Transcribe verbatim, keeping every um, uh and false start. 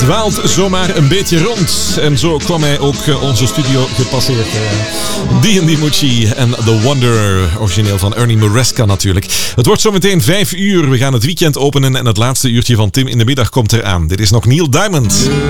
dwaalt zomaar een beetje rond. En zo kwam hij ook onze studio gepasseerd. D en D Mucci en The Wonder, origineel van Ernie Muresca natuurlijk. Het wordt zometeen vijf uur. We gaan het weekend openen en het laatste uurtje van Tim in de middag komt eraan. Dit is nog Neil Diamond.